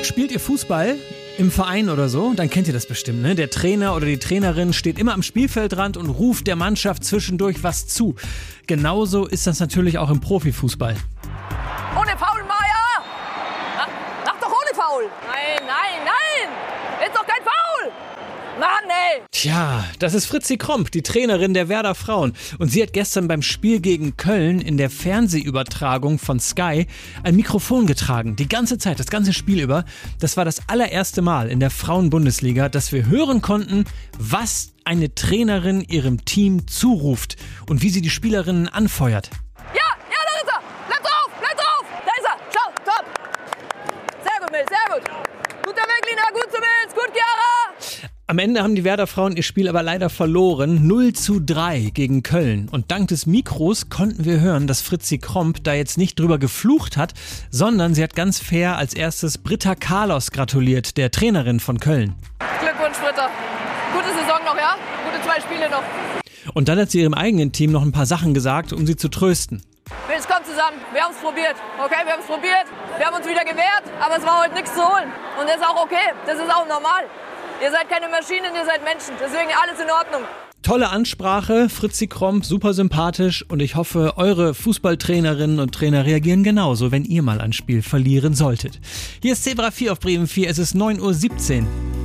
Spielt ihr Fußball im Verein oder so, dann kennt ihr das bestimmt, ne? Der Trainer oder die Trainerin steht immer am Spielfeldrand und ruft der Mannschaft zwischendurch was zu. Genauso ist das natürlich auch im Profifußball. Ohne Foul, Meier! Mach doch ohne Foul! Nein, nein, nein! Ist doch kein Foul! Mann, ey! Tja, das ist Fritzi Kromp, die Trainerin der Werder Frauen. Und sie hat gestern beim Spiel gegen Köln in der Fernsehübertragung von Sky ein Mikrofon getragen. Die ganze Zeit, das ganze Spiel über. Das war das allererste Mal in der Frauen-Bundesliga, dass wir hören konnten, was eine Trainerin ihrem Team zuruft und wie sie die Spielerinnen anfeuert. Ja, da ist er! Bleib drauf! Da ist er! Schau, top! Sehr gut, Mills, sehr gut! Guter Weg, Lina, gut zu Mills, gut, Chiara! Am Ende haben die Werder Frauen ihr Spiel aber leider verloren, 0:3 gegen Köln. Und dank des Mikros konnten wir hören, dass Fritzi Kromp da jetzt nicht drüber geflucht hat, sondern sie hat ganz fair als erstes Britta Carlos gratuliert, der Trainerin von Köln. Glückwunsch, Britta. Gute Saison noch, ja? Gute 2 Spiele noch. Und dann hat sie ihrem eigenen Team noch ein paar Sachen gesagt, um sie zu trösten. Mills, kommt zusammen. Wir haben es probiert. Okay, wir haben es probiert. Wir haben uns wieder gewehrt, aber es war heute nichts zu holen. Und das ist auch okay. Das ist auch normal. Ihr seid keine Maschinen, ihr seid Menschen. Deswegen alles in Ordnung. Tolle Ansprache, Fritzi Kromp, super sympathisch und ich hoffe, eure Fußballtrainerinnen und Trainer reagieren genauso, wenn ihr mal ein Spiel verlieren solltet. Hier ist Zebra 4 auf Bremen 4, es ist 9:17 Uhr.